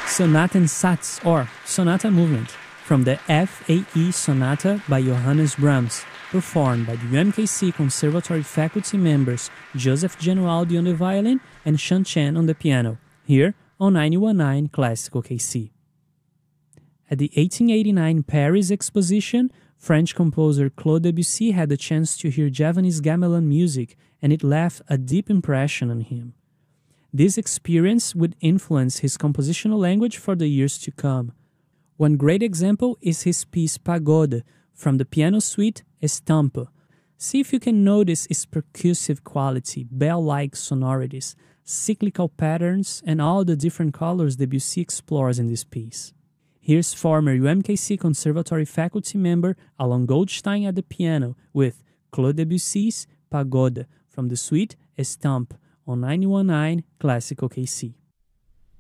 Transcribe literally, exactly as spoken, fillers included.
Sonatensatz, or Sonata Movement, from the F A E Sonata by Johannes Brahms, performed by the U M K C Conservatory faculty members Joseph Genualdi on the violin and Shan Chen on the piano, here on ninety-one point nine Classical K C. At the eighteen eighty-nine Paris Exposition, French composer Claude Debussy had the chance to hear Javanese gamelan music, and it left a deep impression on him. This experience would influence his compositional language for the years to come. One great example is his piece Pagoda from the piano suite Estampe. See if you can notice its percussive quality, bell-like sonorities, cyclical patterns, and all the different colors Debussy explores in this piece. Here's former U M K C Conservatory faculty member Alan Goldstein at the piano with Claude Debussy's Pagoda from the suite Estampe on ninety-one point nine Classical K C.